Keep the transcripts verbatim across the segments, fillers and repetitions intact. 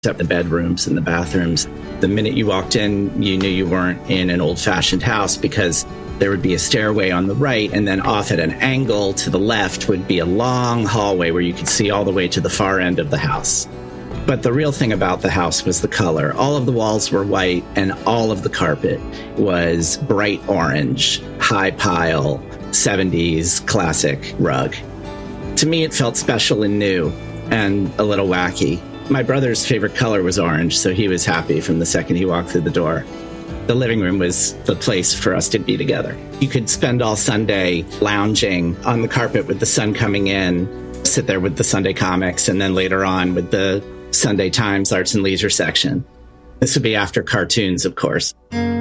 Except the bedrooms and the bathrooms. The minute you walked in, you knew you weren't in an old-fashioned house because there would be a stairway on the right, and then off at an angle to the left would be a long hallway where you could see all the way to the far end of the house. But the real thing about the house was the color. All of the walls were white, and all of the carpet was bright orange, high pile, seventies classic rug. To me, it felt special and new and a little wacky. My brother's favorite color was orange, so he was happy from the second he walked through the door. The living room was the place for us to be together. You could spend all Sunday lounging on the carpet with the sun coming in, sit there with the Sunday comics, and then later on with the Sunday Times Arts and Leisure section. This would be after cartoons, of course.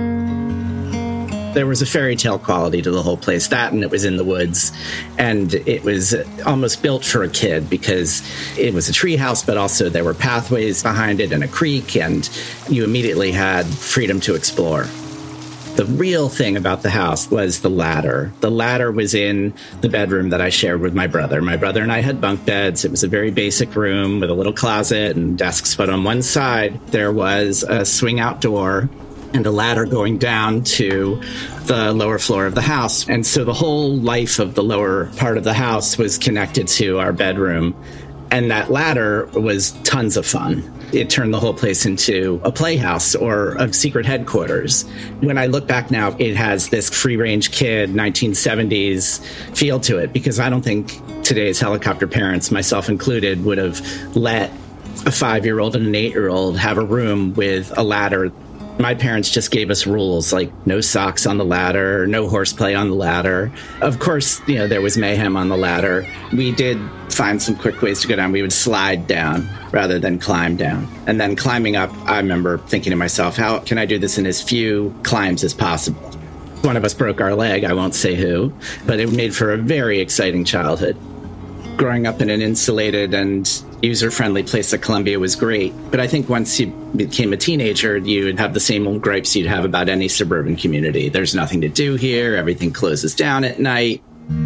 There was a fairy tale quality to the whole place, that and it was in the woods. And it was almost built for a kid because it was a tree house, but also there were pathways behind it and a creek, and you immediately had freedom to explore. The real thing about the house was the ladder. The ladder was in the bedroom that I shared with my brother. My brother and I had bunk beds. It was a very basic room with a little closet and desks, but on one side there was a swing out door and a ladder going down to the lower floor of the house. And so the whole life of the lower part of the house was connected to our bedroom. And that ladder was tons of fun. It turned the whole place into a playhouse or a secret headquarters. When I look back now, it has this free-range kid, nineteen seventies feel to it, because I don't think today's helicopter parents, myself included, would have let a five-year-old and an eight-year-old have a room with a ladder. My parents just gave us rules like no socks on the ladder, no horseplay on the ladder. Of course, you know, there was mayhem on the ladder. We did find some quick ways to go down. We would slide down rather than climb down. And then climbing up, I remember thinking to myself, how can I do this in as few climbs as possible? One of us broke our leg, I won't say who, but it made for a very exciting childhood. Growing up in an insulated and user-friendly place like Columbia was great. But I think once you became a teenager, you would have the same old gripes you'd have about any suburban community. There's nothing to do here. Everything closes down at night.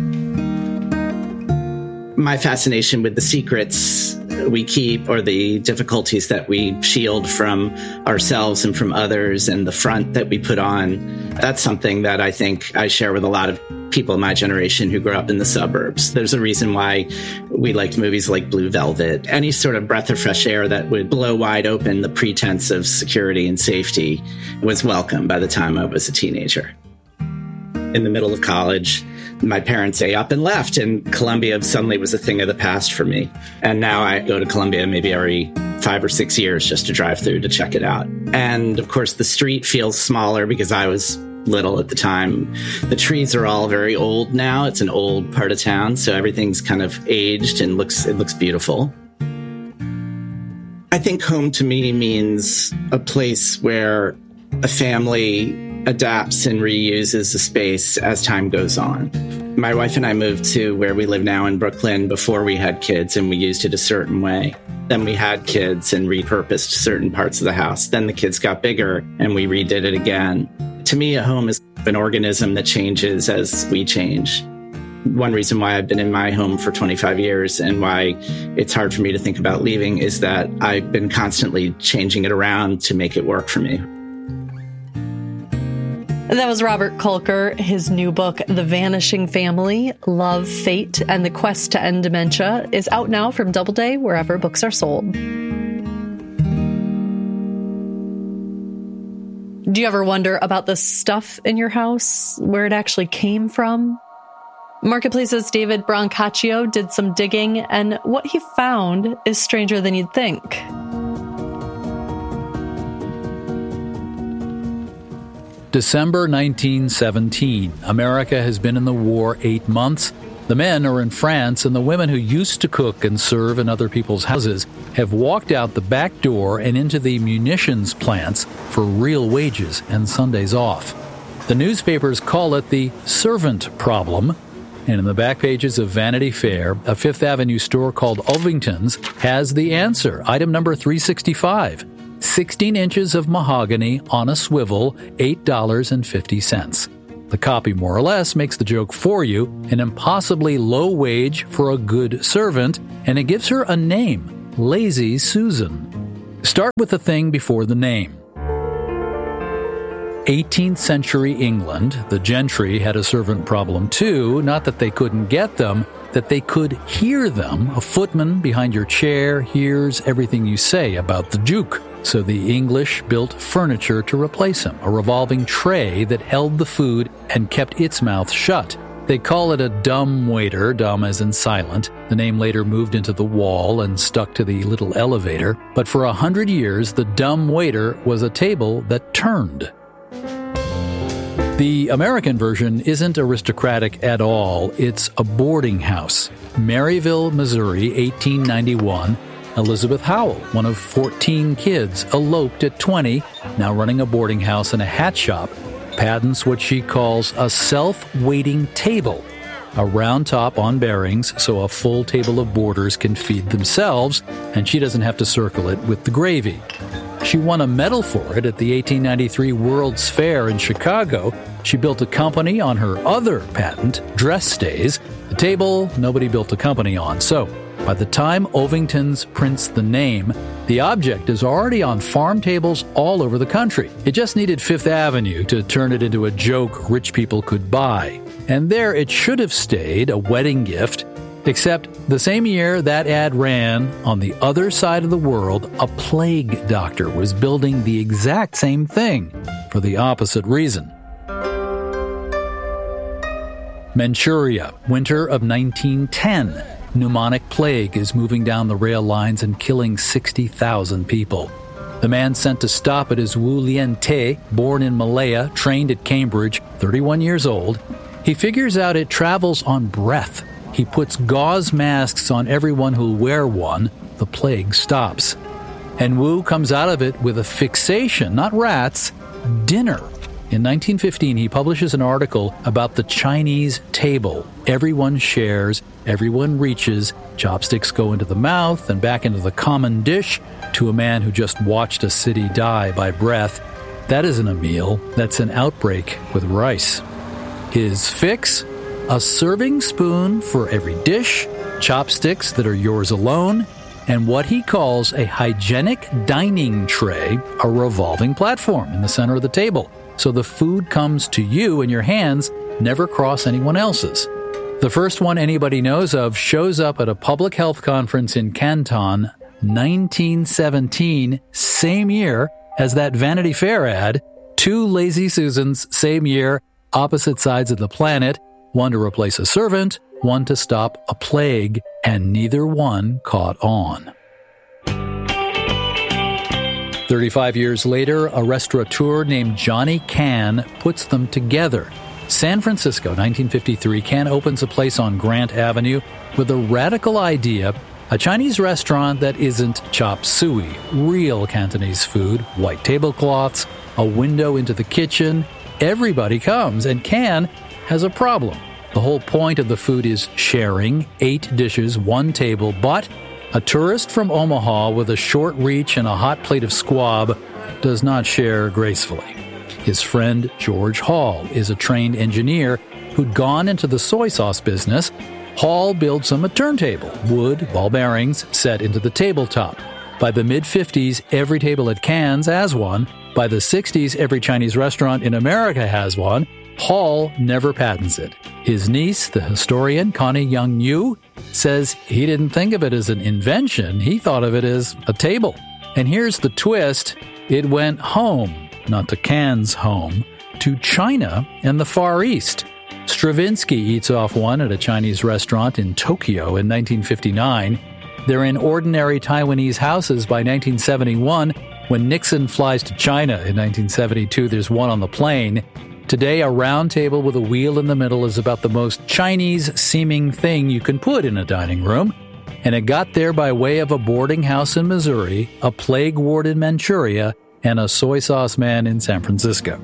My fascination with the secrets we keep or the difficulties that we shield from ourselves and from others and the front that we put on, that's something that I think I share with a lot of people in my generation who grew up in the suburbs. There's a reason why we liked movies like Blue Velvet. Any sort of breath of fresh air that would blow wide open the pretense of security and safety was welcome by the time I was a teenager. In the middle of college, my parents say up and left, and Columbia suddenly was a thing of the past for me. And now I go to Columbia maybe every five or six years just to drive through to check it out. And of course, the street feels smaller because I was little at the time. The trees are all very old now. It's an old part of town, so everything's kind of aged and looks it looks beautiful. I think home to me means a place where a family adapts and reuses a space as time goes on. My wife and I moved to where we live now in Brooklyn before we had kids, and we used it a certain way. Then we had kids and repurposed certain parts of the house. Then the kids got bigger and we redid it again. To me, a home is an organism that changes as we change. One reason why I've been in my home for twenty-five years and why it's hard for me to think about leaving is that I've been constantly changing it around to make it work for me. That was Robert Kolker. His new book, The Vanishing Family, Love, Fate, and the Quest to End Dementia, is out now from Doubleday, wherever books are sold. Do you ever wonder about the stuff in your house, where it actually came from? Marketplace's David Brancaccio did some digging, and what he found is stranger than you'd think. December nineteen seventeen. America has been in the war eight months. The men are in France, and the women who used to cook and serve in other people's houses have walked out the back door and into the munitions plants for real wages and Sundays off. The newspapers call it the servant problem, and in the back pages of Vanity Fair, a Fifth Avenue store called Ovington's has the answer. Item number three sixty-five. sixteen inches of mahogany on a swivel, eight dollars and fifty cents. The copy more or less makes the joke for you, an impossibly low wage for a good servant, and it gives her a name, Lazy Susan. Start with the thing before the name. eighteenth century England, the gentry had a servant problem too, not that they couldn't get them, that they could hear them. A footman behind your chair hears everything you say about the Duke. So the English built furniture to replace him, a revolving tray that held the food and kept its mouth shut. They call it a dumb waiter, dumb as in silent. The name later moved into the wall and stuck to the little elevator. But for a hundred years, the dumb waiter was a table that turned. The American version isn't aristocratic at all. It's a boarding house. Maryville, Missouri, eighteen ninety-one. Elizabeth Howell, one of fourteen kids, eloped at twenty, now running a boarding house and a hat shop, patents what she calls a self-waiting table, a round top on bearings so a full table of boarders can feed themselves, and she doesn't have to circle it with the gravy. She won a medal for it at the eighteen ninety-three World's Fair in Chicago. She built a company on her other patent, dress stays, a table nobody built a company on. So, by the time Ovington's prints the name, the object is already on farm tables all over the country. It just needed Fifth Avenue to turn it into a joke rich people could buy. And there it should have stayed, a wedding gift. Except the same year that ad ran, on the other side of the world, a plague doctor was building the exact same thing for the opposite reason. Manchuria, winter of nineteen ten. Pneumonic plague is moving down the rail lines and killing sixty thousand people. The man sent to stop it is Wu Lien-te, born in Malaya, trained at Cambridge, thirty-one years old. He figures out it travels on breath. He puts gauze masks on everyone who'll wear one. The plague stops. And Wu comes out of it with a fixation, not rats, dinner. In nineteen fifteen, he publishes an article about the Chinese table. Everyone shares, everyone reaches, chopsticks go into the mouth and back into the common dish to a man who just watched a city die by breath. That isn't a meal, that's an outbreak with rice. His fix? A serving spoon for every dish, chopsticks that are yours alone, and what he calls a hygienic dining tray, a revolving platform in the center of the table. So the food comes to you and your hands never cross anyone else's. The first one anybody knows of shows up at a public health conference in Canton, nineteen seventeen, same year as that Vanity Fair ad. Two Lazy Susans, same year, opposite sides of the planet, one to replace a servant, one to stop a plague, and neither one caught on. thirty-five years later, a restaurateur named Johnny Can puts them together. San Francisco, nineteen fifty-three, Can opens a place on Grant Avenue with a radical idea, a Chinese restaurant that isn't chop suey, real Cantonese food, white tablecloths, a window into the kitchen. Everybody comes, and Can has a problem. The whole point of the food is sharing, eight dishes, one table, but a tourist from Omaha with a short reach and a hot plate of squab does not share gracefully. His friend George Hall is a trained engineer who'd gone into the soy sauce business. Hall builds him a turntable, wood, ball bearings, set into the tabletop. By the mid-fifties, every table at Cannes has one. By the sixties, every Chinese restaurant in America has one. Hall never patents it. His niece, the historian Connie Young Yu, says he didn't think of it as an invention. He thought of it as a table. And here's the twist. It went home, not to Cannes' home, to China and the Far East. Stravinsky eats off one at a Chinese restaurant in Tokyo in nineteen fifty-nine. They're in ordinary Taiwanese houses by nineteen seventy-one. When Nixon flies to China in nineteen seventy-two, there's one on the plane. Today, a round table with a wheel in the middle is about the most Chinese-seeming thing you can put in a dining room. And it got there by way of a boarding house in Missouri, a plague ward in Manchuria, and a soy sauce man in San Francisco.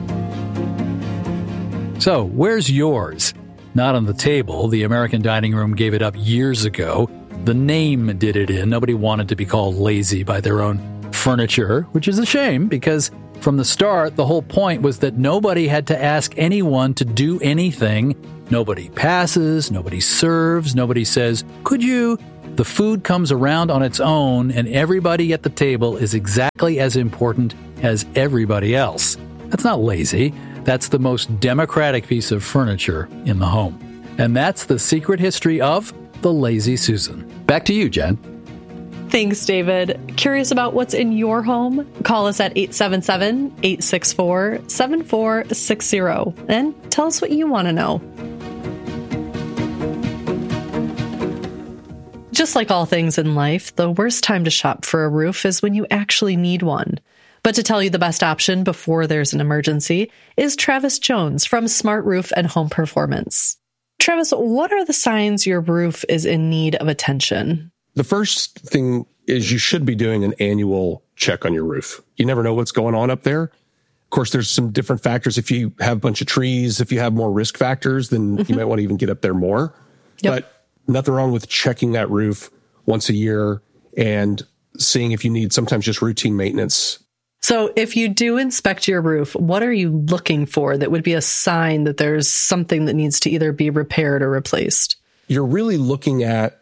So, where's yours? Not on the table. The American dining room gave it up years ago. The name did it in. Nobody wanted to be called lazy by their own furniture, which is a shame because from the start, the whole point was that nobody had to ask anyone to do anything. Nobody passes, nobody serves, nobody says, could you The food comes around on its own, and everybody at the table is exactly as important as everybody else. That's not lazy. That's the most democratic piece of furniture in the home. And that's the secret history of the Lazy Susan. Back to you, Jen. Thanks, David. Curious about what's in your home? Call us at eight seven seven, eight six four, seven four six zero and tell us what you want to know. Just like all things in life, the worst time to shop for a roof is when you actually need one. But to tell you the best option before there's an emergency is Travis Jones from Smart Roof and Home Performance. Travis, what are the signs your roof is in need of attention? The first thing is you should be doing an annual check on your roof. You never know what's going on up there. Of course, there's some different factors. If you have a bunch of trees, if you have more risk factors, then mm-hmm. you might want to even get up there more. Yep. But nothing wrong with checking that roof once a year and seeing if you need sometimes just routine maintenance. So if you do inspect your roof, what are you looking for that would be a sign that there's something that needs to either be repaired or replaced? You're really looking at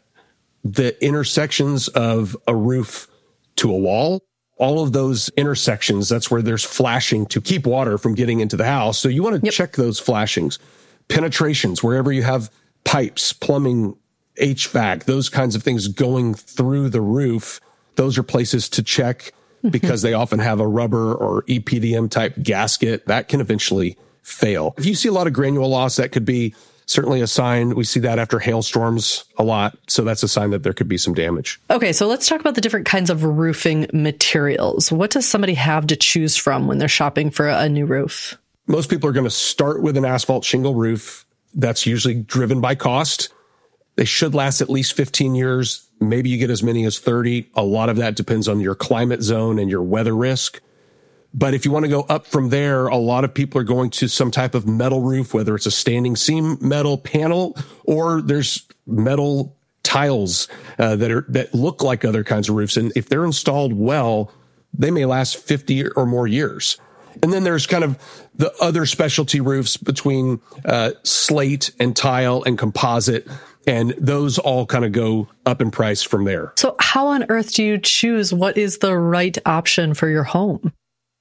the intersections of a roof to a wall. All of those intersections, that's where there's flashing to keep water from getting into the house. So you want to yep. check those flashings. Penetrations, wherever you have pipes, plumbing, H V A C, those kinds of things going through the roof. Those are places to check because they often have a rubber or E P D M type gasket that can eventually fail. If you see a lot of granule loss, that could be certainly a sign. We see that after hailstorms a lot. So that's a sign that there could be some damage. Okay, so let's talk about the different kinds of roofing materials. What does somebody have to choose from when they're shopping for a new roof? Most people are going to start with an asphalt shingle roof. That's usually driven by cost. They should last at least fifteen years. Maybe you get as many as thirty. A lot of that depends on your climate zone and your weather risk. But if you want to go up from there, a lot of people are going to some type of metal roof, whether it's a standing seam metal panel or there's metal tiles uh, that are that look like other kinds of roofs. And if they're installed well, they may last fifty or more years. And then there's kind of the other specialty roofs between uh, slate and tile and composite. And those all kind of go up in price from there. So how on earth do you choose what is the right option for your home?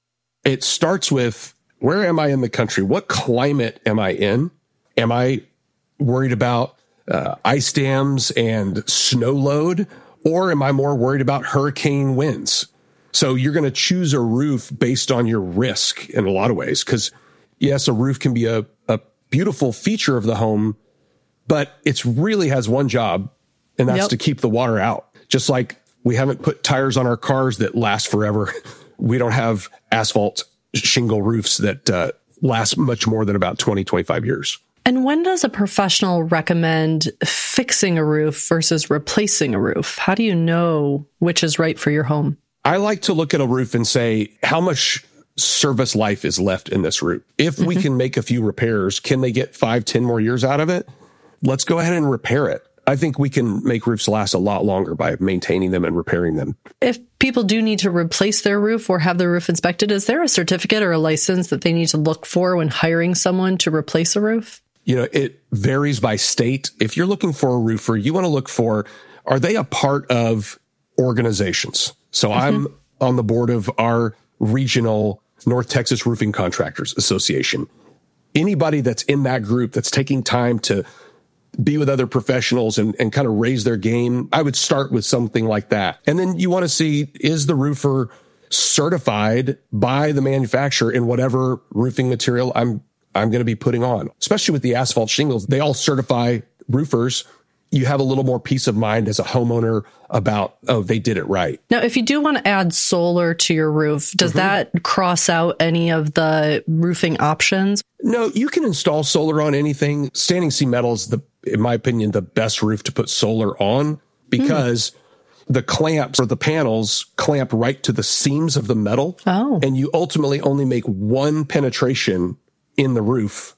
It starts with, where am I in the country? What climate am I in? Am I worried about uh, ice dams and snow load? Or am I more worried about hurricane winds? So you're going to choose a roof based on your risk in a lot of ways. Because yes, a roof can be a, a beautiful feature of the home, but it really has one job, and that's yep. to keep the water out. Just like we haven't put tires on our cars that last forever. We don't have asphalt shingle roofs that uh, last much more than about twenty, twenty-five years. And when does a professional recommend fixing a roof versus replacing a roof? How do you know which is right for your home? I like to look at a roof and say, how much service life is left in this roof? If mm-hmm. we can make a few repairs, can they get five, ten more years out of it? Let's go ahead and repair it. I think we can make roofs last a lot longer by maintaining them and repairing them. If people do need to replace their roof or have their roof inspected, is there a certificate or a license that they need to look for when hiring someone to replace a roof? You know, it varies by state. If you're looking for a roofer, you want to look for, are they a part of organizations? So mm-hmm. I'm on the board of our regional North Texas Roofing Contractors Association. Anybody that's in that group that's taking time to be with other professionals and, and kind of raise their game, I would start with something like that. And then you want to see, is the roofer certified by the manufacturer in whatever roofing material I'm I'm going to be putting on? Especially with the asphalt shingles, they all certify roofers. You have a little more peace of mind as a homeowner about, oh, they did it right. Now, if you do want to add solar to your roof, does mm-hmm. that cross out any of the roofing options? No, you can install solar on anything. Standing seam metal is, the, in my opinion, the best roof to put solar on because mm. the clamps or the panels clamp right to the seams of the metal. Oh. And you ultimately only make one penetration in the roof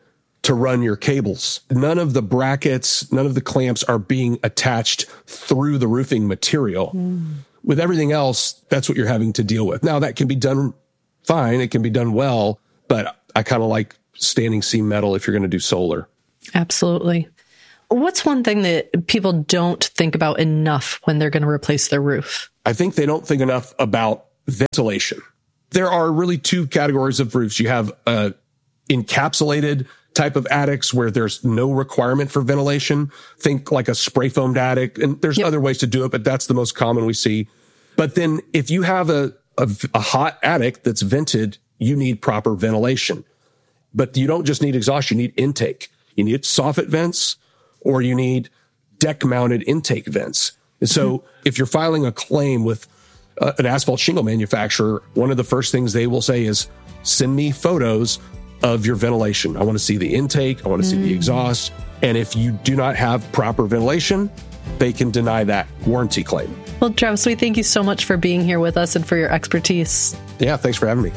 to run your cables. None of the brackets, none of the clamps are being attached through the roofing material. Mm. With everything else, that's what you're having to deal with. Now, that can be done fine. It can be done well, but I kind of like standing seam metal if you're going to do solar. Absolutely. What's one thing that people don't think about enough when they're going to replace their roof? I think they don't think enough about ventilation. There are really two categories of roofs. You have a encapsulated type of attics where there's no requirement for ventilation. Think like a spray foamed attic. And there's yep. other ways to do it, but that's the most common we see. But then if you have a, a, a hot attic that's vented, you need proper ventilation. But you don't just need exhaust, you need intake. You need soffit vents, or you need deck-mounted intake vents. And so mm-hmm. if you're filing a claim with uh, an asphalt shingle manufacturer, one of the first things they will say is, send me photos of your ventilation. I want to see the intake. I want to mm. see the exhaust. And if you do not have proper ventilation, they can deny that warranty claim. Well, Travis, we thank you so much for being here with us and for your expertise. Yeah, thanks for having me.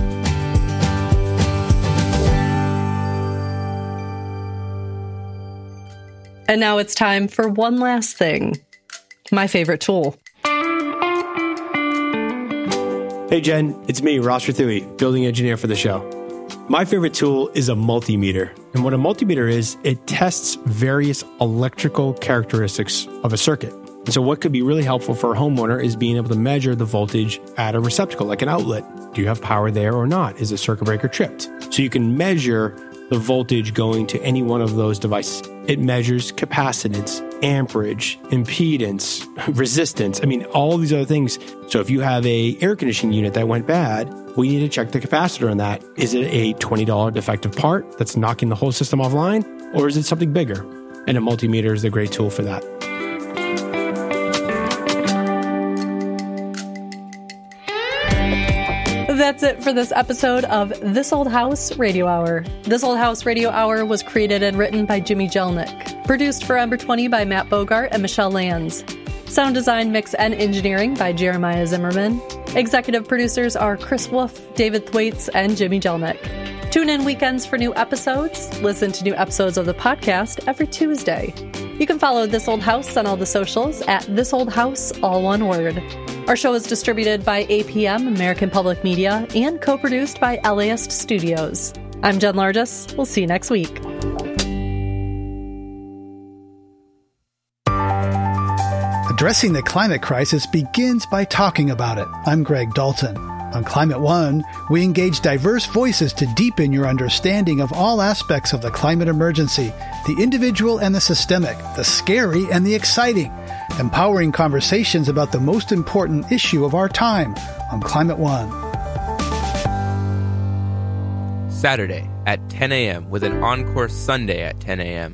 And now it's time for one last thing. My favorite tool. Hey, Jen, it's me, Ross Rathui, building engineer for the show. My favorite tool is a multimeter. And what a multimeter is, it tests various electrical characteristics of a circuit. And so what could be really helpful for a homeowner is being able to measure the voltage at a receptacle, like an outlet. Do you have power there or not? Is the circuit breaker tripped? So you can measure the voltage going to any one of those devices. It measures capacitance, amperage, impedance, resistance. I mean, all these other things. So if you have a air conditioning unit that went bad, we need to check the capacitor on that. Is it a twenty dollars defective part that's knocking the whole system offline? Or is it something bigger? And a multimeter is the great tool for that. That's it for this episode of This Old House Radio Hour. This Old House Radio Hour was created and written by Jimmy Jelnick. Produced for Ember twenty by Matt Bogart and Michelle Lands. Sound design, mix, and engineering by Jeremiah Zimmerman. Executive producers are Chris Wolf, David Thwaites, and Jimmy Jelnick. Tune in weekends for new episodes. Listen to new episodes of the podcast every Tuesday. You can follow This Old House on all the socials at This Old House, all one word. Our show is distributed by A P M, American Public Media, and co-produced by L A ist Studios. I'm Jen Largis. We'll see you next week. Addressing the climate crisis begins by talking about it. I'm Greg Dalton. On Climate One, we engage diverse voices to deepen your understanding of all aspects of the climate emergency, the individual and the systemic, the scary and the exciting, empowering conversations about the most important issue of our time on Climate One. Saturday at ten a.m. with an encore Sunday at ten a.m.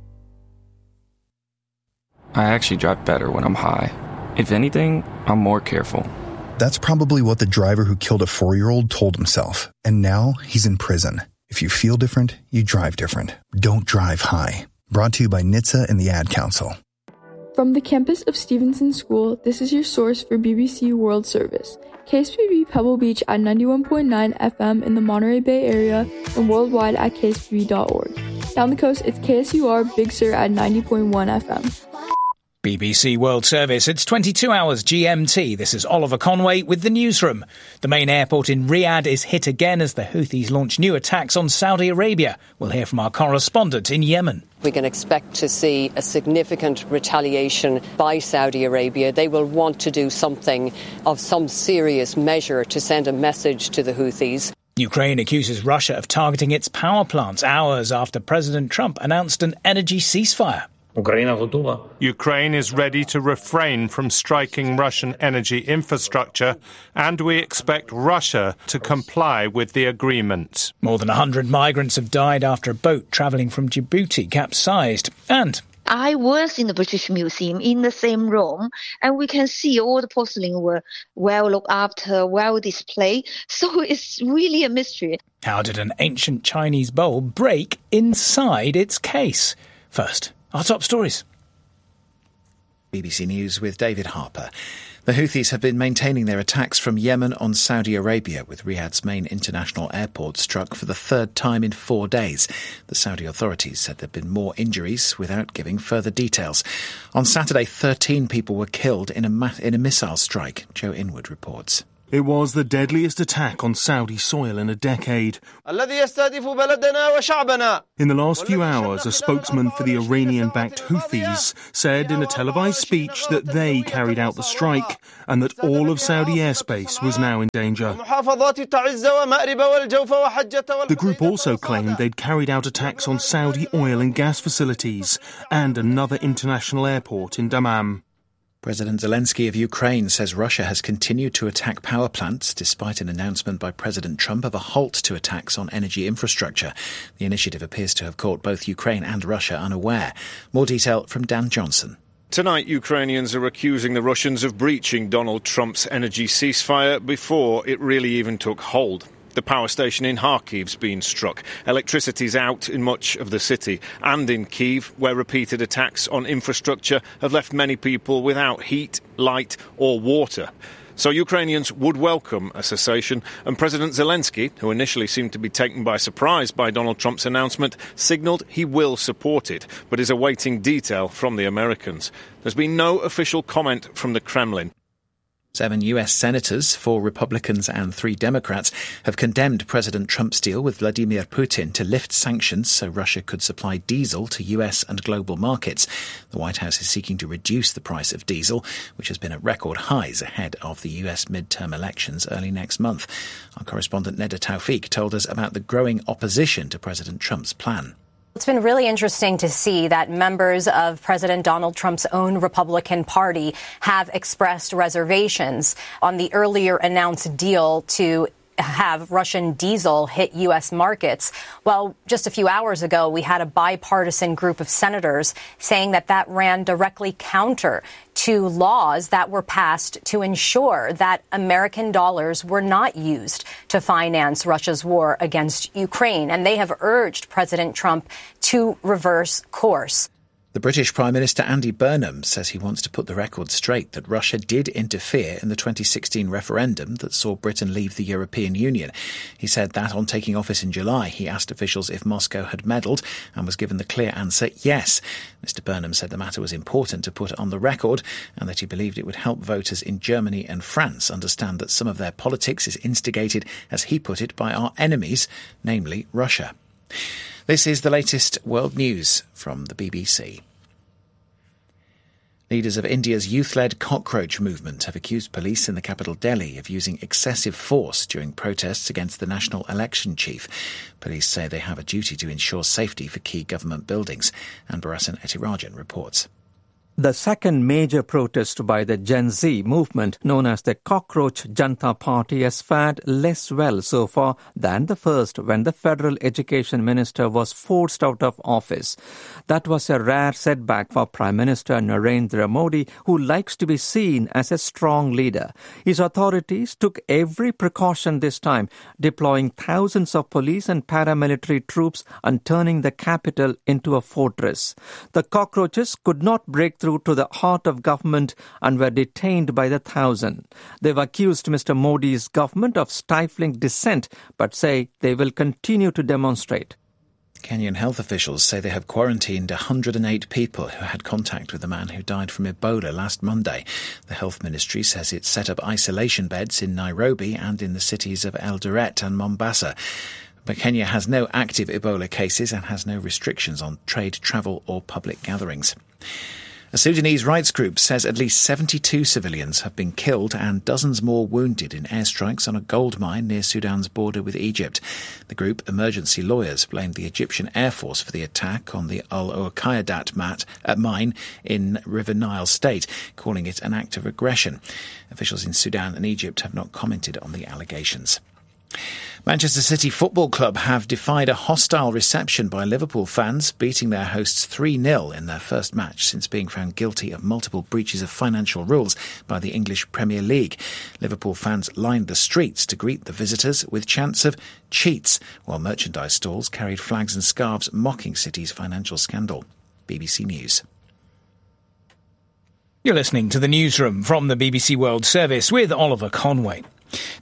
I actually drive better when I'm high. If anything, I'm more careful. That's probably what the driver who killed a four-year-old told himself. And now he's in prison. If you feel different, you drive different. Don't drive high. Brought to you by N H T S A and the Ad Council. From the campus of Stevenson School, this is your source for B B C World Service. K S P B Pebble Beach at ninety-one point nine F M in the Monterey Bay Area and worldwide at K S P B dot org. Down the coast, it's K S U R Big Sur at ninety point one F M. B B C World Service, it's twenty-two hours G M T. This is Oliver Conway with the newsroom. The main airport in Riyadh is hit again as the Houthis launch new attacks on Saudi Arabia. We'll hear from our correspondent in Yemen. We can expect to see a significant retaliation by Saudi Arabia. They will want to do something of some serious measure to send a message to the Houthis. Ukraine accuses Russia of targeting its power plants hours after President Trump announced an energy ceasefire. Ukraine is ready to refrain from striking Russian energy infrastructure, and we expect Russia to comply with the agreement. More than one hundred migrants have died after a boat travelling from Djibouti capsized. And I was in the British Museum in the same room, and we can see all the porcelain were well looked after, well displayed. So it's really a mystery. How did an ancient Chinese bowl break inside its case? First, our top stories. B B C News with David Harper. The Houthis have been maintaining their attacks from Yemen on Saudi Arabia, with Riyadh's main international airport struck for the third time in four days. The Saudi authorities said there have been more injuries without giving further details. On Saturday, thirteen people were killed in a, ma- in a missile strike. Joe Inwood reports. It was the deadliest attack on Saudi soil in a decade. In the last few hours, a spokesman for the Iranian-backed Houthis said in a televised speech that they carried out the strike and that all of Saudi airspace was now in danger. The group also claimed they'd carried out attacks on Saudi oil and gas facilities and another international airport in Dammam. President Zelensky of Ukraine says Russia has continued to attack power plants despite an announcement by President Trump of a halt to attacks on energy infrastructure. The initiative appears to have caught both Ukraine and Russia unaware. More detail from Dan Johnson. Tonight, Ukrainians are accusing the Russians of breaching Donald Trump's energy ceasefire before it really even took hold. The power station in Kharkiv's been struck. Electricity's out in much of the city and in Kyiv, where repeated attacks on infrastructure have left many people without heat, light or water. So Ukrainians would welcome a cessation, and President Zelensky, who initially seemed to be taken by surprise by Donald Trump's announcement, signalled he will support it, but is awaiting detail from the Americans. There's been no official comment from the Kremlin. Seven U S senators, four Republicans and three Democrats, have condemned President Trump's deal with Vladimir Putin to lift sanctions so Russia could supply diesel to U S and global markets. The White House is seeking to reduce the price of diesel, which has been at record highs ahead of the U S midterm elections early next month. Our correspondent Neda Tawfiq told us about the growing opposition to President Trump's plan. It's been really interesting to see that members of President Donald Trump's own Republican Party have expressed reservations on the earlier announced deal to have Russian diesel hit U S markets. Well, just a few hours ago, we had a bipartisan group of senators saying that that ran directly counter to laws that were passed to ensure that American dollars were not used to finance Russia's war against Ukraine. And they have urged President Trump to reverse course. The British Prime Minister Andy Burnham says he wants to put the record straight that Russia did interfere in the twenty sixteen referendum that saw Britain leave the European Union. He said that on taking office in July, he asked officials if Moscow had meddled and was given the clear answer, yes. Mister Burnham said the matter was important to put on the record and that he believed it would help voters in Germany and France understand that some of their politics is instigated, as he put it, by our enemies, namely Russia. This is the latest world news from the B B C. Leaders of India's youth-led cockroach movement have accused police in the capital Delhi of using excessive force during protests against the national election chief. Police say they have a duty to ensure safety for key government buildings. And Barasan Etirajan reports. The second major protest by the Gen Z movement, known as the Cockroach Janta Party, has fared less well so far than the first, when the federal education minister was forced out of office. That was a rare setback for Prime Minister Narendra Modi, who likes to be seen as a strong leader. His authorities took every precaution this time, deploying thousands of police and paramilitary troops and turning the capital into a fortress. The cockroaches could not break through to the heart of government and were detained by the thousand. They've accused Mister Modi's government of stifling dissent, but say they will continue to demonstrate. Kenyan health officials say they have quarantined one hundred eight people who had contact with the man who died from Ebola last Monday. The health ministry says it set up isolation beds in Nairobi and in the cities of Eldoret and Mombasa. But Kenya has no active Ebola cases and has no restrictions on trade, travel or public gatherings. A Sudanese rights group says at least seventy-two civilians have been killed and dozens more wounded in airstrikes on a gold mine near Sudan's border with Egypt. The group Emergency Lawyers blamed the Egyptian Air Force for the attack on the Al Uqaydat mat, uh, mine in River Nile State, calling it an act of aggression. Officials in Sudan and Egypt have not commented on the allegations. Manchester City Football Club have defied a hostile reception by Liverpool fans, beating their hosts three nil in their first match since being found guilty of multiple breaches of financial rules by the English Premier League. Liverpool fans lined the streets to greet the visitors with chants of cheats, while merchandise stalls carried flags and scarves mocking City's financial scandal. B B C News. You're listening to the newsroom from the B B C World Service with Oliver Conway.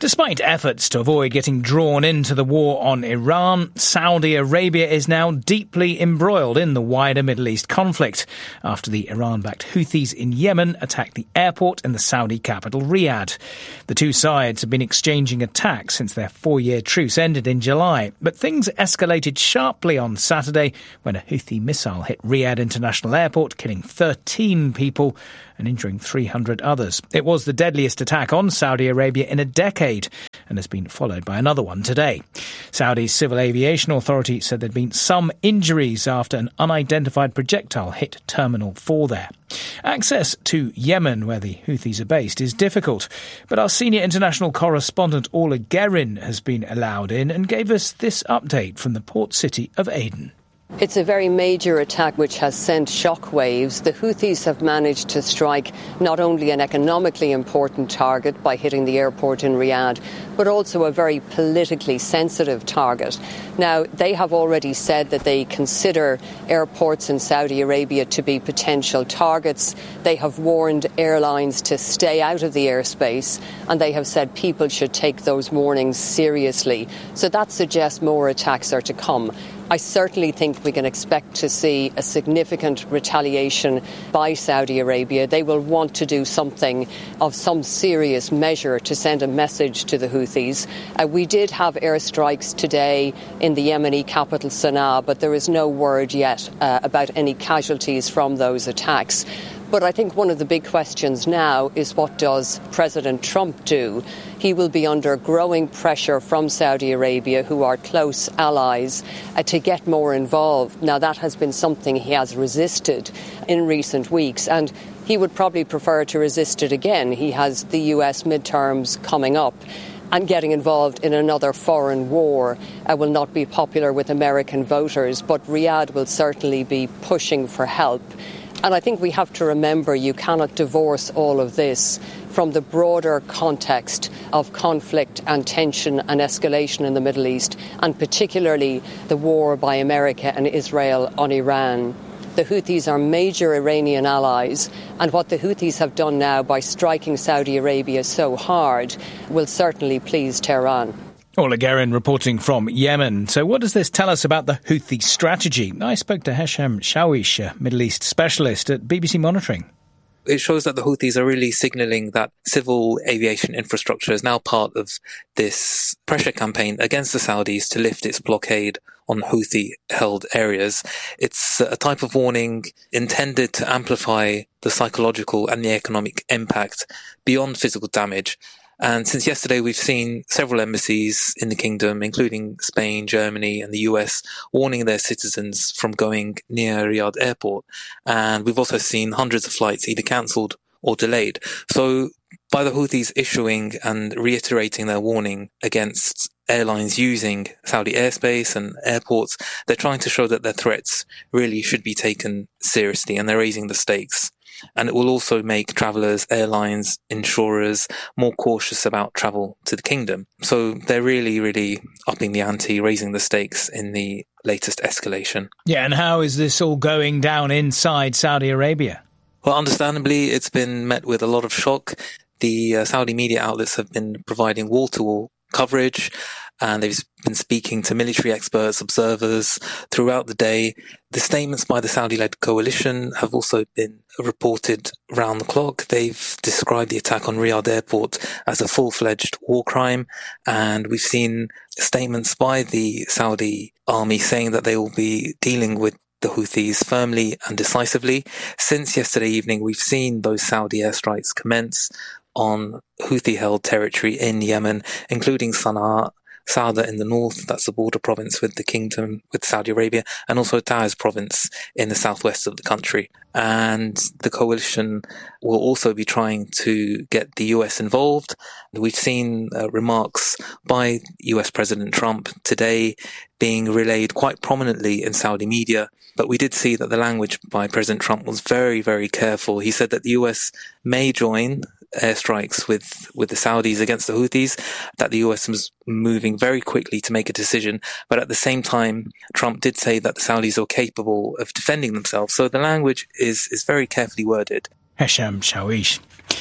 Despite efforts to avoid getting drawn into the war on Iran, Saudi Arabia is now deeply embroiled in the wider Middle East conflict after the Iran-backed Houthis in Yemen attacked the airport in the Saudi capital Riyadh. The two sides have been exchanging attacks since their four-year truce ended in July, but things escalated sharply on Saturday when a Houthi missile hit Riyadh International Airport, killing thirteen people and injuring three hundred others. It was the deadliest attack on Saudi Arabia in a decade and has been followed by another one today. Saudi's Civil Aviation Authority said there'd been some injuries after an unidentified projectile hit Terminal four there. Access to Yemen, where the Houthis are based, is difficult, but our senior international correspondent Orla Guerin has been allowed in and gave us this update from the port city of Aden. It's a very major attack which has sent shockwaves. The Houthis have managed to strike not only an economically important target by hitting the airport in Riyadh, but also a very politically sensitive target. Now, they have already said that they consider airports in Saudi Arabia to be potential targets. They have warned airlines to stay out of the airspace, and they have said people should take those warnings seriously. So that suggests more attacks are to come. I certainly think we can expect to see a significant retaliation by Saudi Arabia. They will want to do something of some serious measure to send a message to the Houthis. Uh, we did have airstrikes today in the Yemeni capital Sana'a, but there is no word yet uh, about any casualties from those attacks. But I think one of the big questions now is, what does President Trump do? He will be under growing pressure from Saudi Arabia, who are close allies, uh, to get more involved. Now, that has been something he has resisted in recent weeks, and he would probably prefer to resist it again. He has the U S midterms coming up, and getting involved in another foreign war uh, will not be popular with American voters, but Riyadh will certainly be pushing for help. And I think we have to remember you cannot divorce all of this from the broader context of conflict and tension and escalation in the Middle East, and particularly the war by America and Israel on Iran. The Houthis are major Iranian allies, and what the Houthis have done now by striking Saudi Arabia so hard will certainly please Tehran. Orla Guerin reporting from Yemen. So what does this tell us about the Houthi strategy? I spoke to Hesham Shawish, a Middle East specialist at B B C Monitoring. It shows that the Houthis are really signalling that civil aviation infrastructure is now part of this pressure campaign against the Saudis to lift its blockade on Houthi-held areas. It's a type of warning intended to amplify the psychological and the economic impact beyond physical damage. And since yesterday, we've seen several embassies in the kingdom, including Spain, Germany, and the U S, warning their citizens from going near Riyadh airport. And we've also seen hundreds of flights either cancelled or delayed. So by the Houthis issuing and reiterating their warning against airlines using Saudi airspace and airports, they're trying to show that their threats really should be taken seriously, and they're raising the stakes. And it will also make travellers, airlines, insurers more cautious about travel to the kingdom. So they're really, really upping the ante, raising the stakes in the latest escalation. Yeah, and how is this all going down inside Saudi Arabia? Well, understandably, it's been met with a lot of shock. The uh, Saudi media outlets have been providing wall-to-wall coverage, and they've been speaking to military experts, observers throughout the day. The statements by the Saudi-led coalition have also been reported round the clock. They've described the attack on Riyadh airport as a full-fledged war crime, and we've seen statements by the Saudi army saying that they will be dealing with the Houthis firmly and decisively. Since yesterday evening, we've seen those Saudi airstrikes commence on Houthi-held territory in Yemen, including Sana'a, Sauda in the north, that's the border province with the kingdom, with Saudi Arabia, and also Taiz province in the southwest of the country. And the coalition will also be trying to get the U S involved. We've seen uh, remarks by U S President Trump today being relayed quite prominently in Saudi media. But we did see that the language by President Trump was very, very careful. He said that the U S may join airstrikes with, with the Saudis against the Houthis, that the U S was moving very quickly to make a decision. But at the same time, Trump did say that the Saudis are capable of defending themselves. So the language is, is very carefully worded. Hesham Shawish.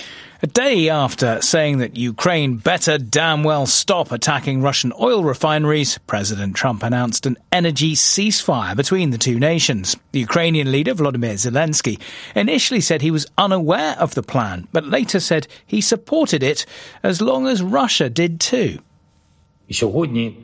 A day after saying that Ukraine better damn well stop attacking Russian oil refineries, President Trump announced an energy ceasefire between the two nations. The Ukrainian leader, Volodymyr Zelensky, initially said he was unaware of the plan, but later said he supported it as long as Russia did too. Today,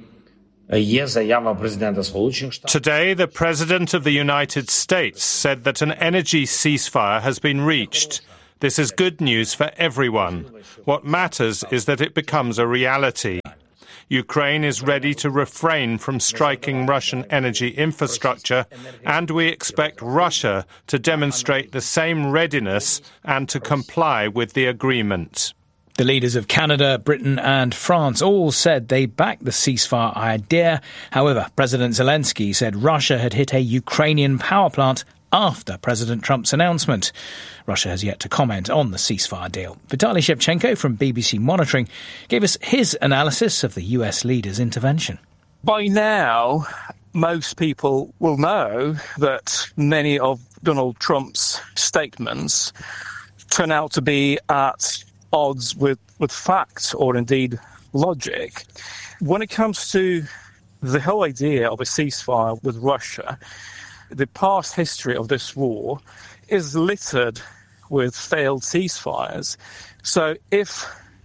the President of the United States said that an energy ceasefire has been reached. This is good news for everyone. What matters is that it becomes a reality. Ukraine is ready to refrain from striking Russian energy infrastructure, and we expect Russia to demonstrate the same readiness and to comply with the agreement. The leaders of Canada, Britain and France all said they backed the ceasefire idea. However, President Zelensky said Russia had hit a Ukrainian power plant after President Trump's announcement. Russia has yet to comment on the ceasefire deal. Vitaly Shevchenko from B B C Monitoring gave us his analysis of the U S leader's intervention. By now, most people will know that many of Donald Trump's statements turn out to be at odds with, with fact or indeed logic. When it comes to the whole idea of a ceasefire with Russia, the past history of this war is littered with failed ceasefires. So if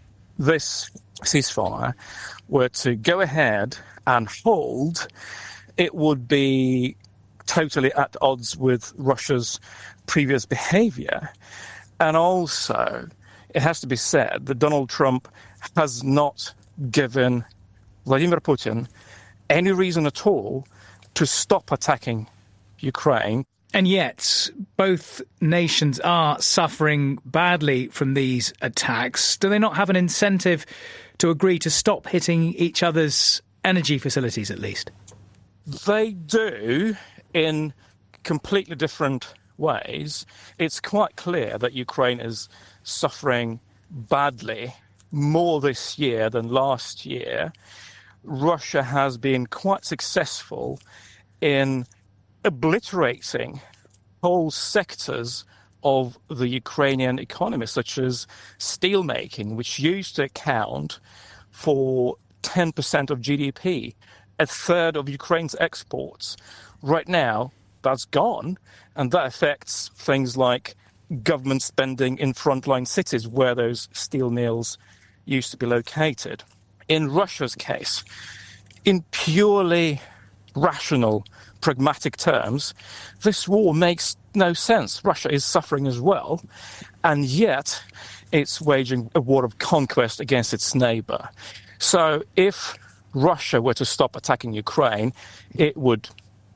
this ceasefire were to go ahead and hold, it would be totally at odds with Russia's previous behavior. And also, it has to be said that Donald Trump has not given Vladimir Putin any reason at all to stop attacking Ukraine. And yet, both nations are suffering badly from these attacks. Do they not have an incentive to agree to stop hitting each other's energy facilities, at least? They do, in completely different ways. It's quite clear that Ukraine is suffering badly more this year than last year. Russia has been quite successful in obliterating whole sectors of the Ukrainian economy, such as steelmaking, which used to account for ten percent of G D P, a third of Ukraine's exports. Right now, that's gone, and that affects things like government spending in frontline cities where those steel mills used to be located. In Russia's case, in purely rational, pragmatic terms, this war makes no sense. Russia is suffering as well, and yet it's waging a war of conquest against its neighbor. So if Russia were to stop attacking Ukraine, it would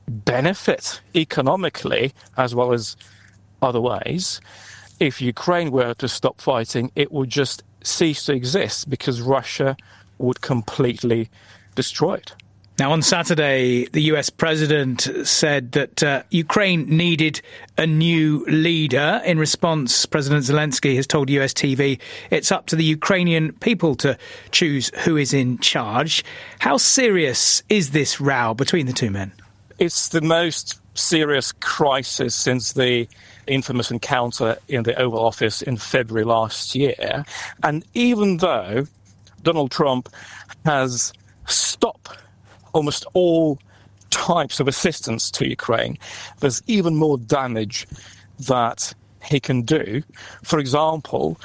benefit economically as well as other ways. If Ukraine were to stop fighting, it would just cease to exist because Russia would completely destroy it. Now, on Saturday, the U S president said that uh, Ukraine needed a new leader. In response, President Zelensky has told U S T V it's up to the Ukrainian people to choose who is in charge. How serious is this row between the two men? It's the most serious crisis since the infamous encounter in the Oval Office in February last year. And even though Donald Trump has stopped almost all types of assistance to Ukraine, there's even more damage that he can do. For example,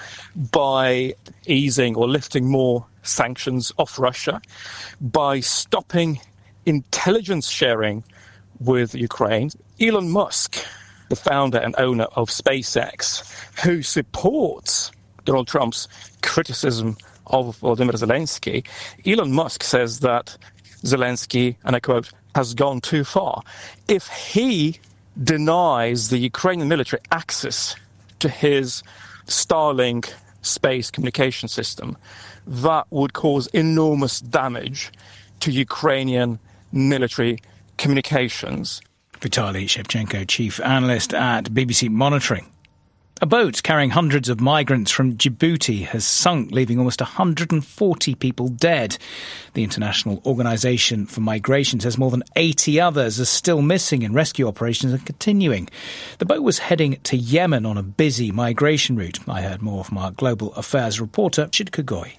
by easing or lifting more sanctions off Russia, by stopping intelligence sharing with Ukraine. Elon Musk, the founder and owner of SpaceX, who supports Donald Trump's criticism of Volodymyr Zelensky, Elon Musk says that Zelensky, and I quote, has gone too far. If he denies the Ukrainian military access to his Starlink space communication system, that would cause enormous damage to Ukrainian military communications. Vitaly Shevchenko, chief analyst at B B C Monitoring. A boat carrying hundreds of migrants from Djibouti has sunk, leaving almost one hundred forty people dead. The International Organization for Migration says more than eighty others are still missing and rescue operations are continuing. The boat was heading to Yemen on a busy migration route. I heard more from our Global Affairs reporter, Richard Kugoi.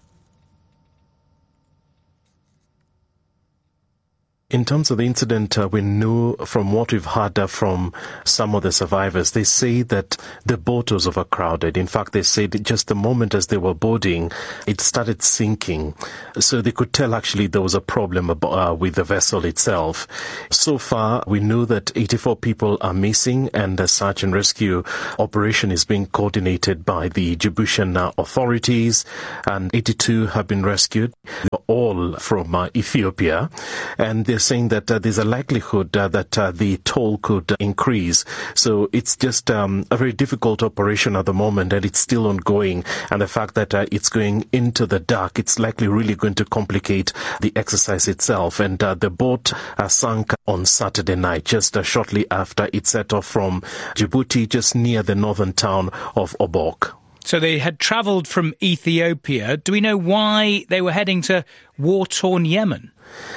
In terms of the incident, uh, we know from what we've heard uh, from some of the survivors, they say that the boat was overcrowded. In fact, they said just the moment as they were boarding, it started sinking. So they could tell actually there was a problem uh, with the vessel itself. So far, we know that eighty-four people are missing, and the search and rescue operation is being coordinated by the Djiboutian uh, authorities, and eighty-two have been rescued, all from uh, Ethiopia. And they're saying that uh, there's a likelihood uh, that uh, the toll could uh, increase. So it's just um, a very difficult operation at the moment, and it's still ongoing. And the fact that uh, it's going into the dark, it's likely really going to complicate the exercise itself. And uh, the boat uh, sank on Saturday night, just uh, shortly after it set off from Djibouti, just near the northern town of Obok. So they had travelled from Ethiopia. Do we know why they were heading to war-torn Yemen?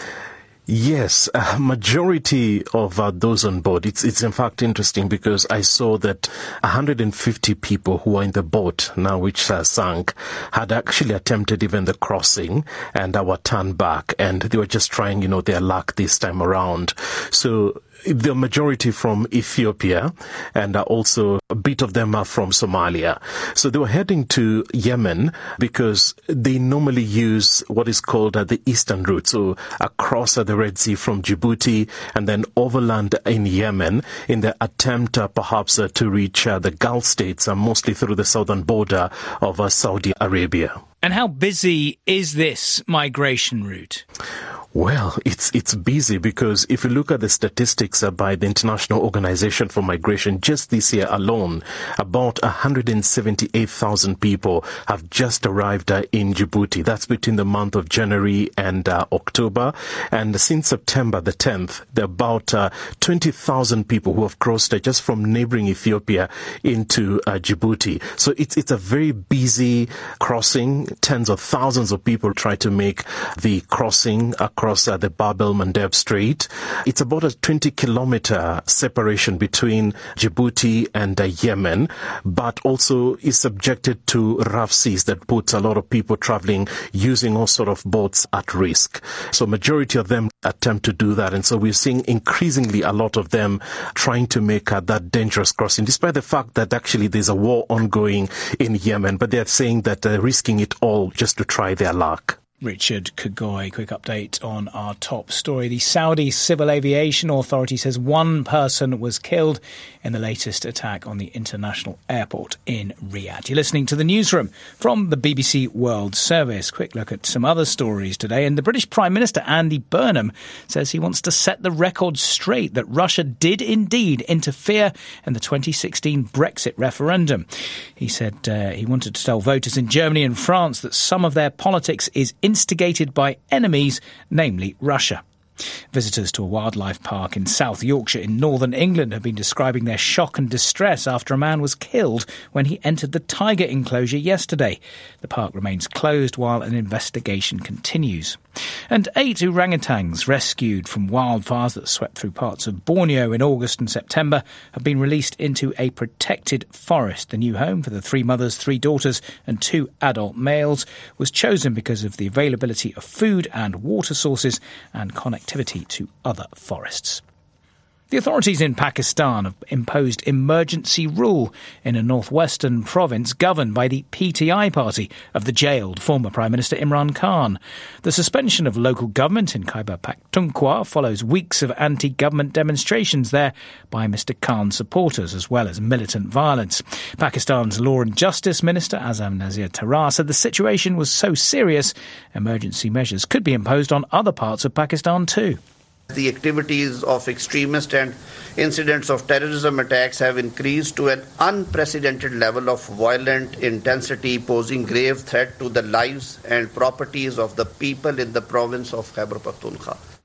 Yes, a majority of uh, those on board. It's it's in fact interesting because I saw that one hundred fifty people who were in the boat now which uh, sank had actually attempted even the crossing and uh, were turned back, and they were just trying, you know, their luck this time around. So the majority from Ethiopia, and uh, also a bit of them are from Somalia. So they were heading to Yemen because they normally use what is called uh, the eastern route, so across uh, the Red Sea from Djibouti and then overland in Yemen in the attempt uh, perhaps uh, to reach uh, the Gulf states, uh, mostly through the southern border of uh, Saudi Arabia. And how busy is this migration route? Well, it's it's busy because if you look at the statistics uh, by the International Organization for Migration, just this year alone, about one hundred seventy-eight thousand people have just arrived uh, in Djibouti. That's between the month of January and uh, October. And since September the tenth, there are about uh, twenty thousand people who have crossed uh, just from neighboring Ethiopia into uh, Djibouti. So it's it's a very busy crossing. Tens of thousands of people try to make the crossing across across uh, the Bab el-Mandeb Strait. It's about a twenty kilometer separation between Djibouti and uh, Yemen, but also is subjected to rough seas that puts a lot of people traveling using all sort of boats at risk. So majority of them attempt to do that, and so we're seeing increasingly a lot of them trying to make uh, that dangerous crossing, despite the fact that actually there's a war ongoing in Yemen, but they're saying that they're risking it all just to try their luck. Richard Kugoi, quick update on our top story. The Saudi Civil Aviation Authority says one person was killed in the latest attack on the international airport in Riyadh. You're listening to the Newsroom from the B B C World Service. Quick look at some other stories today. And the British Prime Minister, Andy Burnham, says he wants to set the record straight that Russia did indeed interfere in the twenty sixteen Brexit referendum. He said uh, he wanted to tell voters in Germany and France that some of their politics is instigated by enemies, namely Russia. Visitors to a wildlife park in South Yorkshire in northern England have been describing their shock and distress after a man was killed when he entered the tiger enclosure yesterday. The park remains closed while an investigation continues. And eight orangutans rescued from wildfires that swept through parts of Borneo in August and September have been released into a protected forest. The new home for the three mothers, three daughters and two adult males was chosen because of the availability of food and water sources and connectivity to other forests. The authorities in Pakistan have imposed emergency rule in a northwestern province governed by the P T I party of the jailed former Prime Minister Imran Khan. The suspension of local government in Khyber Pakhtunkhwa follows weeks of anti-government demonstrations there by Mister Khan's supporters, as well as militant violence. Pakistan's Law and Justice Minister Azam Nazir Tarar said the situation was so serious, emergency measures could be imposed on other parts of Pakistan too. The activities of extremists and incidents of terrorism attacks have increased to an unprecedented level of violent intensity, posing grave threat to the lives and properties of the people in the province of Khyber Pakhtunkhwa.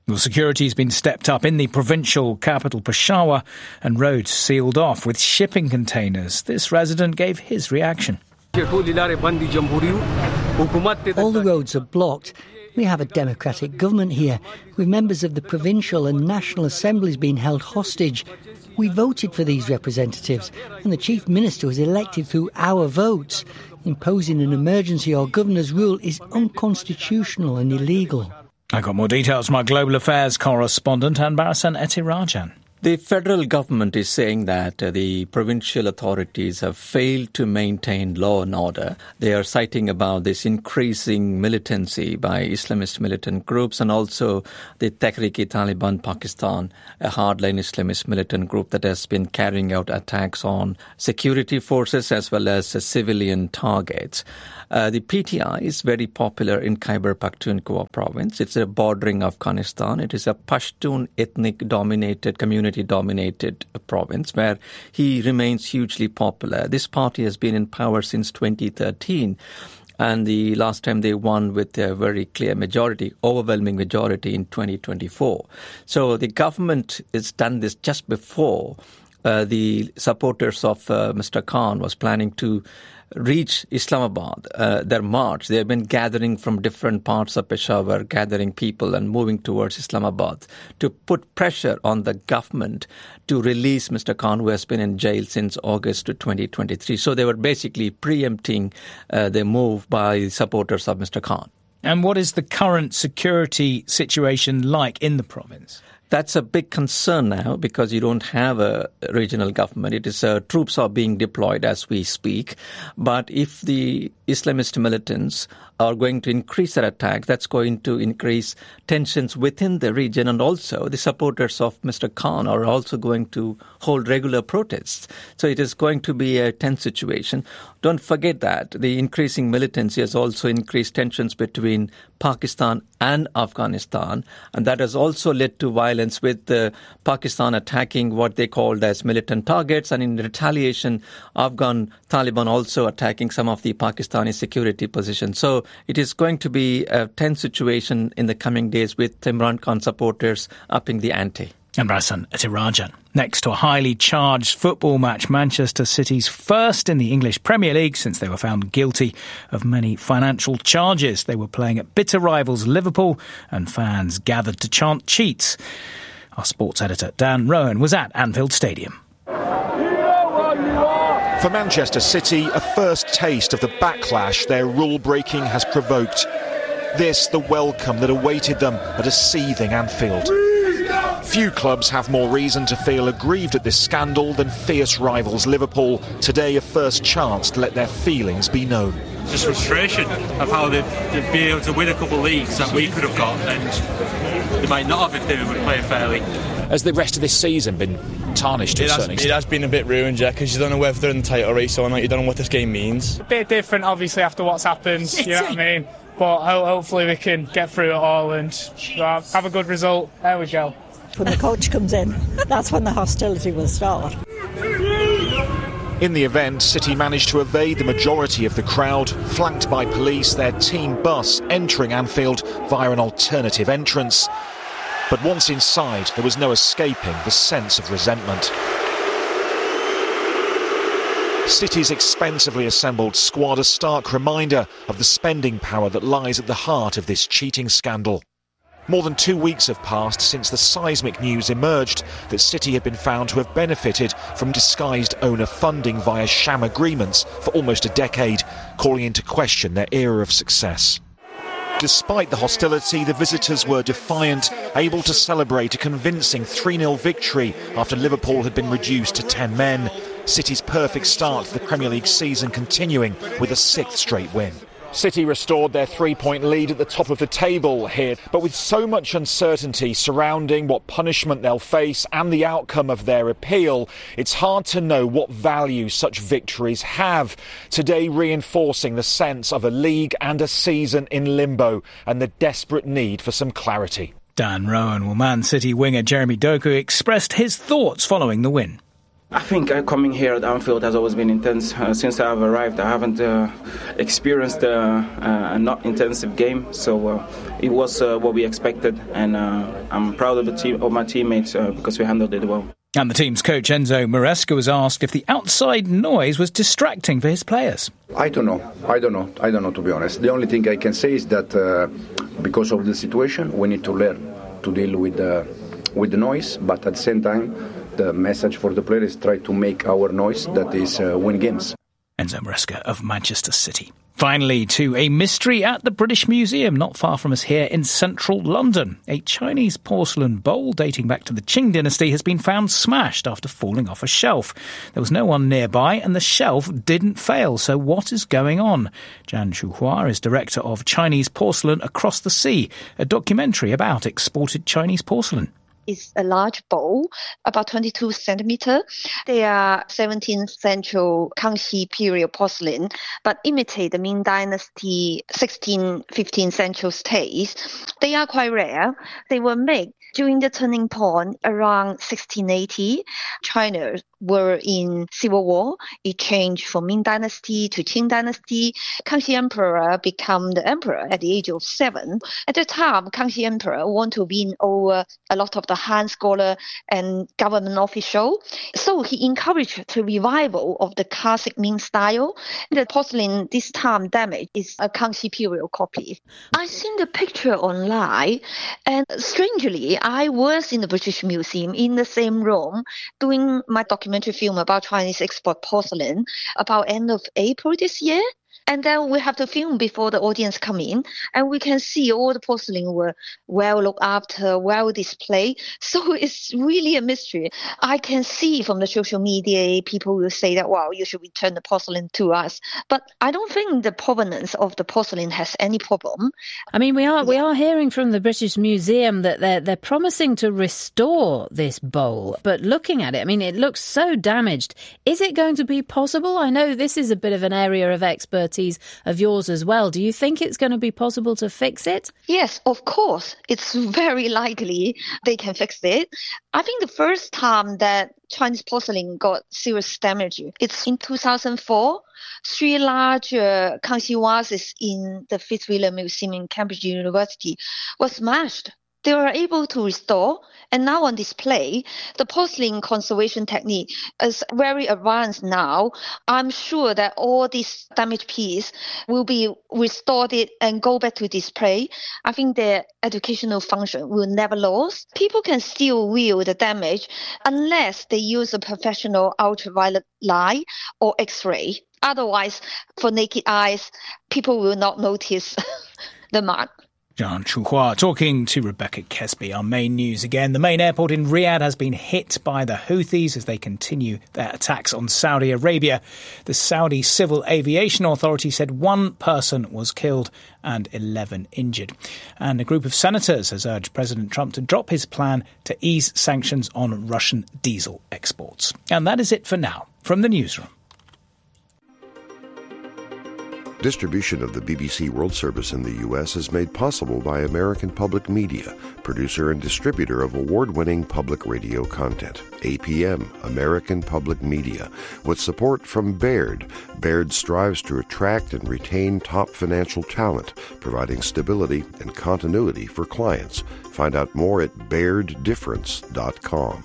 Well, security's been stepped up in the provincial capital Peshawar and roads sealed off with shipping containers. This resident gave his reaction. All the roads are blocked. We have a democratic government here, with members of the provincial and national assemblies being held hostage. We voted for these representatives, and the chief minister was elected through our votes. Imposing an emergency or governor's rule is unconstitutional and illegal. I got more details from our global affairs correspondent, Anbarasan Etirajan. The federal government is saying that uh, the provincial authorities have failed to maintain law and order. They are citing about this increasing militancy by Islamist militant groups and also the Tehreek-e-Taliban Pakistan, a hardline Islamist militant group that has been carrying out attacks on security forces as well as uh, civilian targets. Uh, the P T I is very popular in Khyber Pakhtunkhwa province. It's a bordering Afghanistan. It is a Pashtun ethnic-dominated, community-dominated province where he remains hugely popular. This party has been in power since twenty thirteen. And the last time they won with a very clear majority, overwhelming majority in twenty twenty-four. So the government has done this just before uh, the supporters of uh, Mister Khan was planning to reach Islamabad, uh, their march. They have been gathering from different parts of Peshawar, gathering people and moving towards Islamabad to put pressure on the government to release Mister Khan, who has been in jail since August twenty twenty-three. So they were basically preempting uh, the move by supporters of Mister Khan. And what is the current security situation like in the province? That's a big concern now because you don't have a regional government. It is uh, troops are being deployed as we speak. But if the Islamist militants are going to increase their attack, that's going to increase tensions within the region. And also the supporters of Mister Khan are also going to hold regular protests. So it is going to be a tense situation. Don't forget that the increasing militancy has also increased tensions between Pakistan and Afghanistan. And that has also led to violence with uh, Pakistan attacking what they called as militant targets. And in retaliation, Afghan Taliban also attacking some of the Pakistani security positions. So it is going to be a tense situation in the coming days with Imran Khan supporters upping the ante. And Rasan Etirajan. Next to a highly charged football match, Manchester City's first in the English Premier League since they were found guilty of many financial charges. They were playing at bitter rivals Liverpool and fans gathered to chant cheats. Our sports editor Dan Rowan was at Anfield Stadium. For Manchester City, a first taste of the backlash their rule-breaking has provoked. This, the welcome that awaited them at a seething Anfield. Few clubs have more reason to feel aggrieved at this scandal than fierce rivals Liverpool. Today, a first chance to let their feelings be known. Just frustration of how they've, they've been able to win a couple of leagues that we could have got, and they might not have if they were playing fairly. Has the rest of this season been tarnished to it a has, certain extent? It has been a bit ruined, yeah, because you don't know whether they're in the title race or not. You don't know what this game means. A bit different, obviously, after what's happened, you know what I mean? But ho- hopefully we can get through it all and uh, have a good result. There we go. When the coach comes in, that's when the hostility will start. In the event, City managed to evade the majority of the crowd, flanked by police, their team bus entering Anfield via an alternative entrance. But once inside, there was no escaping the sense of resentment. City's expensively assembled squad, a stark reminder of the spending power that lies at the heart of this cheating scandal. More than two weeks have passed since the seismic news emerged that City had been found to have benefited from disguised owner funding via sham agreements for almost a decade, calling into question their era of success. Despite the hostility, the visitors were defiant, able to celebrate a convincing three nil victory after Liverpool had been reduced to ten men. City's perfect start to the Premier League season continuing with a sixth straight win. City restored their three-point lead at the top of the table here, but with so much uncertainty surrounding what punishment they'll face and the outcome of their appeal, it's hard to know what value such victories have. Today reinforcing the sense of a league and a season in limbo and the desperate need for some clarity. Dan Rowan. Well, Man City winger Jeremy Doku expressed his thoughts following the win. I think uh, coming here at Anfield has always been intense. Uh, since I have arrived, I haven't uh, experienced uh, uh, a not intensive game, so uh, it was uh, what we expected, and uh, I'm proud of the team, of my teammates, uh, because we handled it well. And the team's coach Enzo Maresca was asked if the outside noise was distracting for his players. I don't know. I don't know. I don't know, to be honest. The only thing I can say is that uh, because of the situation, we need to learn to deal with uh, with the noise, but at the same time, the message for the players is try to make our noise, that is uh, win games. Enzo Maresca of Manchester City. Finally, to a mystery at the British Museum, not far from us here in central London. A Chinese porcelain bowl dating back to the Qing dynasty has been found smashed after falling off a shelf. There was no one nearby and the shelf didn't fail. So what is going on? Zhang Shuhua is director of Chinese Porcelain Across the Sea, a documentary about exported Chinese porcelain. Is a large bowl, about twenty-two centimeter. They are seventeenth century Kangxi period porcelain, but imitate the Ming Dynasty sixteenth, fifteenth century taste. They are quite rare. They were made during the turning point around sixteen eighty. China were in civil war. It changed from Ming Dynasty to Qing Dynasty. Kangxi Emperor became the emperor at the age of seven. At the time, Kangxi Emperor wanted to win over a lot of the Han scholar and government official. So he encouraged the revival of the classic Ming style. The porcelain this time damaged is a Kangxi period copy. I've seen the picture online, and strangely, I was in the British Museum in the same room doing my documentary film about Chinese export porcelain about end of April this year. And then we have to film before the audience come in, and we can see all the porcelain were well looked after, well displayed. So it's really a mystery. I can see from the social media, people will say that, wow, you should return the porcelain to us. But I don't think the provenance of the porcelain has any problem. I mean, we are we are hearing from the British Museum that they're, they're promising to restore this bowl. But looking at it, I mean, it looks so damaged. Is it going to be possible? I know this is a bit of an area of expertise of yours as well. Do you think it's going to be possible to fix it? Yes, of course. It's very likely they can fix it. I think the first time that Chinese porcelain got serious damage, it's in two thousand four. Three large uh, Kangxi vases in the Fitzwilliam Museum in Cambridge University was smashed. They were able to restore, and now on display, the porcelain conservation technique is very advanced now. I'm sure that all these damaged pieces will be restored and go back to display. I think their educational function will never lose. People can still view the damage unless they use a professional ultraviolet light or X-ray. Otherwise, for naked eyes, people will not notice the mark. Zhang Shuhua talking to Rebecca Kesby. Our main news again. The main airport in Riyadh has been hit by the Houthis as they continue their attacks on Saudi Arabia. The Saudi Civil Aviation Authority said one person was killed and eleven injured. And a group of senators has urged President Trump to drop his plan to ease sanctions on Russian diesel exports. And that is it for now from the newsroom. Distribution of the B B C World Service in the U S is made possible by American Public Media, producer and distributor of award-winning public radio content. A P M, American Public Media, with support from Baird. Baird strives to attract and retain top financial talent, providing stability and continuity for clients. Find out more at baird difference dot com.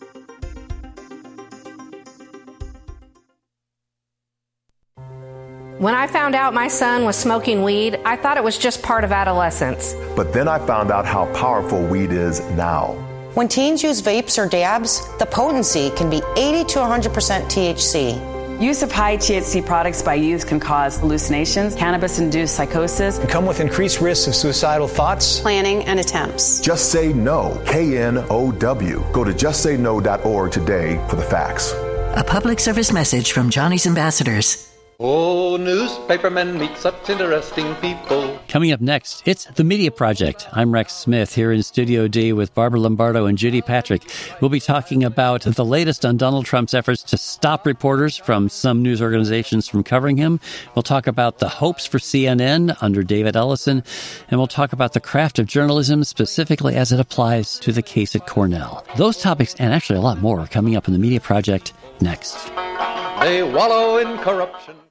When I found out my son was smoking weed, I thought it was just part of adolescence. But then I found out how powerful weed is now. When teens use vapes or dabs, the potency can be eighty to one hundred percent T H C. Use of high T H C products by youth can cause hallucinations, cannabis-induced psychosis, and come with increased risks of suicidal thoughts, planning, and attempts. Just Say No, K N O W. Go to just say no dot org today for the facts. A public service message from Johnny's Ambassadors. Oh, newspapermen meet such interesting people. Coming up next, it's The Media Project. I'm Rex Smith here in Studio D with Barbara Lombardo and Judy Patrick. We'll be talking about the latest on Donald Trump's efforts to stop reporters from some news organizations from covering him. We'll talk about the hopes for C N N under David Ellison. And we'll talk about the craft of journalism, specifically as it applies to the case at Cornell. Those topics, and actually a lot more, are coming up in The Media Project next. They wallow in corruption.